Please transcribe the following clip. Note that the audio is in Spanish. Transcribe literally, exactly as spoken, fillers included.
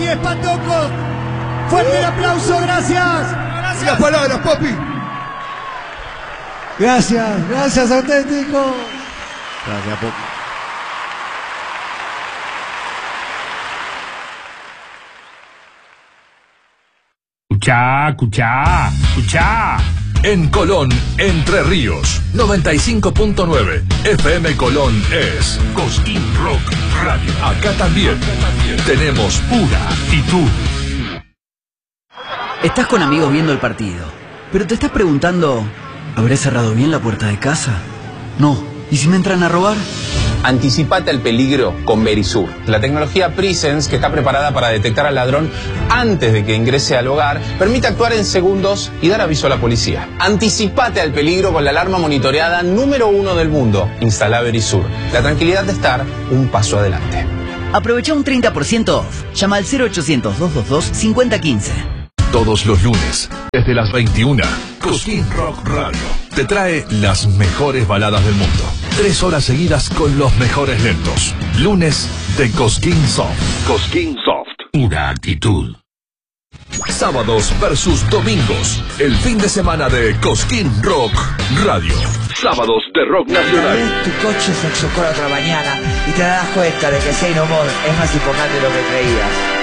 es Patoco. Fuerte el aplauso, gracias. Las palabras, papi. Gracias, gracias, auténtico. Gracias, papi. Escuchá, escuchá, escuchá. En Colón, Entre Ríos, noventa y cinco punto nueve. F M Colón es Cosquín Rock Radio. Acá también tenemos pura actitud. Estás con amigos viendo el partido, pero te estás preguntando, ¿habré cerrado bien la puerta de casa? No. ¿Y si me entran a robar? Anticipate al peligro con Verisur, la tecnología Presence que está preparada para detectar al ladrón antes de que ingrese al hogar, permite actuar en segundos y dar aviso a la policía. Anticipate al peligro con la alarma monitoreada número uno del mundo. Instala Verisur, la tranquilidad de estar un paso adelante. Aprovecha un treinta por ciento off. Llama al cero ochocientos, doscientos veintidós, cincuenta quince. Todos los lunes, desde las veintiuna, Cosquín Rock Radio te trae las mejores baladas del mundo. Tres horas seguidas con los mejores lentos. Lunes de Cosquín Soft. Cosquín Soft. Pura actitud. Sábados versus domingos. El fin de semana de Cosquín Rock Radio. Sábados de rock nacional. Tu coche se chocó la otra mañana y te das cuenta de que Say No More es más importante de lo que creías.